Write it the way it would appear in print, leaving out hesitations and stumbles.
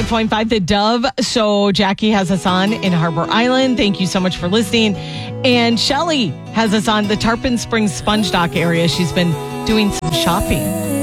105.5 The Dove. So Jackie has us on in Harbor Island. Thank you so much for listening. And Shelly has us on the Tarpon Springs Sponge Dock area. She's been doing some shopping.